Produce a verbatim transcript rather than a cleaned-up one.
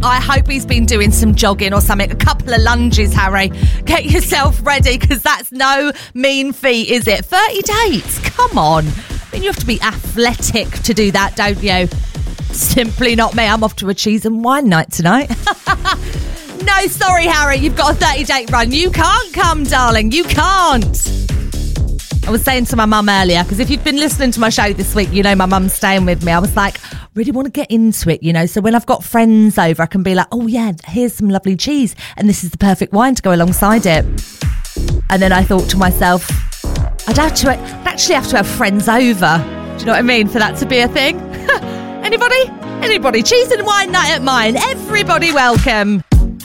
I hope he's been doing some jogging or something. A couple of lunges, Harry. Get yourself ready, because that's no mean feat, is it? thirty dates, come on. I mean, you have to be athletic to do that, don't you? Simply not me. I'm off to a cheese and wine night tonight. No, sorry, Harry. You've got a thirty-date run. You can't come, darling. You can't. I was saying to my mum earlier, because if you've been listening to my show this week, you know my mum's staying with me. I was like, really want to get into it, you know, so when I've got friends over, I can be like, oh yeah, here's some lovely cheese and this is the perfect wine to go alongside it. And then I thought to myself, I'd, have to, I'd actually have to have friends over. Do you know what I mean? For that to be a thing. Anybody? Anybody? Cheese and wine night at mine. Everybody welcome.